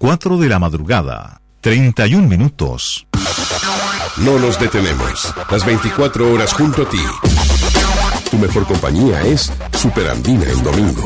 4 de la madrugada, 31 minutos. No nos detenemos. Las 24 horas junto a ti. Tu mejor compañía es Superandina en domingo.